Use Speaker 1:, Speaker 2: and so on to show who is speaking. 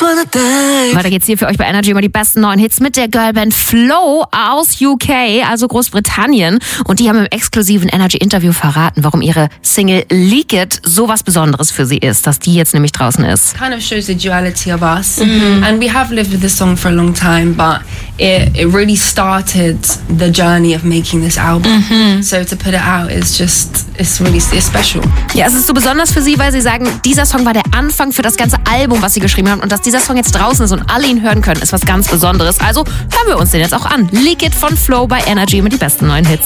Speaker 1: Weiter geht's hier für euch bei Energy immer die besten neuen Hits mit der Girlband Flow aus UK, also Großbritannien. Und die haben im exklusiven Energy-Interview verraten, warum ihre Single Leak It so was Besonderes für sie ist, dass die jetzt nämlich draußen ist.
Speaker 2: Kind of shows the duality of us. And we have lived with this song for a long time, but it really started the journey of making this album. So to put it out is just, it's special.
Speaker 1: Ja, es ist so besonders für sie, weil sie sagen, dieser Song war der Anfang für das ganze Album, was sie geschrieben haben. Und dass dieser Song jetzt draußen ist und alle ihn hören können, ist was ganz Besonderes. Also hören wir uns den jetzt auch an. Leak It von Flow bei Energy mit die besten neuen Hits.